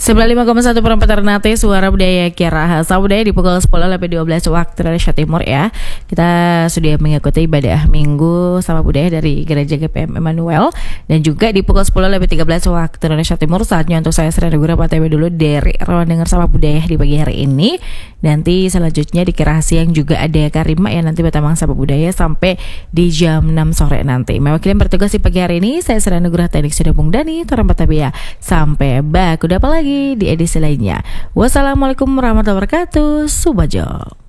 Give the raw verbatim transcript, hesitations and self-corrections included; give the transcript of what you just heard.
sembilan puluh lima koma satu perempat Ternate, suara budaya Kira Hasa Budaya di pukul sepuluh sampai dua belas waktu Indonesia Timur ya. Kita sudah mengikuti ibadah Minggu sama budaya dari Gereja G P M Emmanuel. Dan juga di pukul sepuluh sampai tiga belas waktu Indonesia Timur, saatnya untuk saya Serena Gura P T W dulu dari Ruang Dengar Sama Budaya di pagi hari ini. Nanti selanjutnya di Kira Siang juga ada Karima ya, nanti bertamang sama budaya sampai di jam enam sore nanti. Mewakili yang bertugas di pagi hari ini, saya Serena Gura, teknik sudah Bung Dani, Torang Patavia. Sampai baku dapat lagi di edisi lainnya. Wassalamualaikum warahmatullahi wabarakatuh. Subajo.